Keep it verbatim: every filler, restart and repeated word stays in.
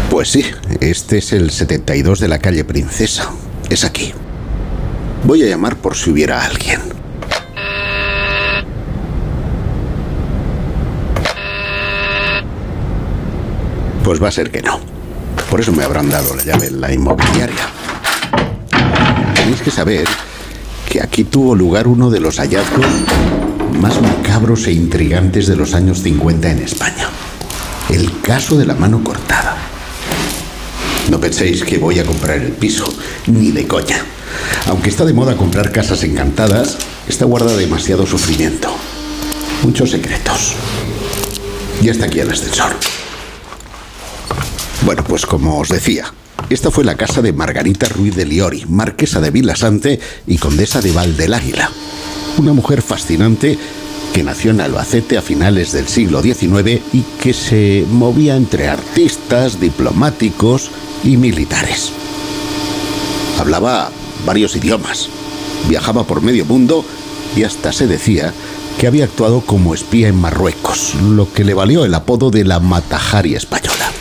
Pues sí, este es el setenta y dos de la calle Princesa. Es aquí. Voy a llamar por si hubiera alguien. Pues va a ser que no. Por eso me habrán dado la llave en la inmobiliaria. Tenéis que saber que aquí tuvo lugar uno de los hallazgos más macabros e intrigantes de los años cincuenta en España. El caso de la mano cortada. No penséis que voy a comprar el piso, ni de coña. Aunque está de moda comprar casas encantadas, esta guarda demasiado sufrimiento. Muchos secretos. Y hasta aquí el ascensor. Bueno, pues como os decía, esta fue la casa de Margarita Ruiz de Liori, marquesa de Vilasante y condesa de Val del Águila. Una mujer fascinante que nació en Albacete a finales del siglo diecinueve y que se movía entre artistas, diplomáticos y militares. Hablaba varios idiomas, viajaba por medio mundo y hasta se decía que había actuado como espía en Marruecos, lo que le valió el apodo de la Mata Hari española.